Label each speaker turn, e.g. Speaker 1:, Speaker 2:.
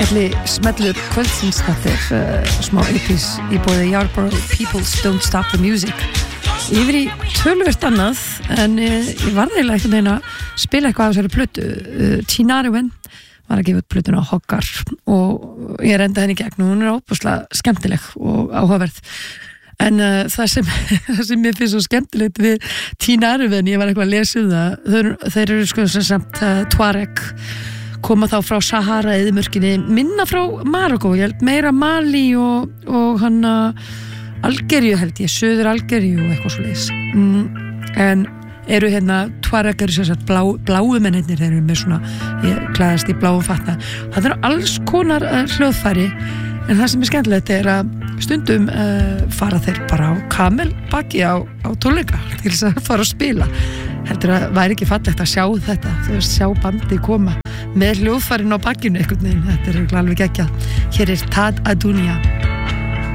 Speaker 1: Ætli smellur kvöldsins þetta smá 80s í boði Yarborough Peoples Don't Stop the Music yfir í töluvert annað en ég varð eiginlega einhvern veginn að spila eitthvað af þessari plötu Tinariwen var að gefa út plötuna Hoggar og ég renda henni í gegn og hún óbúslega skemmtileg og áhugaverð en það sem mér finnst svo skemmtilegt við Tinariwen, ég var eitthvað að lesa þeir eru sko sem samt Tuareg koma þá frá Sahara eyðimörkinni minna frá Marokko, ég held meira Mali og hann Algeríu held ég, söður Algeríu og eitthvað svoleiðis en eru hérna Tuareg eru sem sagt bláu mennirnir, þeir eru með svona klæðast í bláum fatna það eru alls konar hljóðfæri en það sem skemmtilegt er að stundum fara þeir bara á kamelbaki á tónleika til þess að fara að spila heldur að væri ekki fallegt að sjá þetta þú veist, sjá bandi koma með hljóðfærin á bakinu einhvern veginn, þetta er alveg geggjað hér er Tad Adunia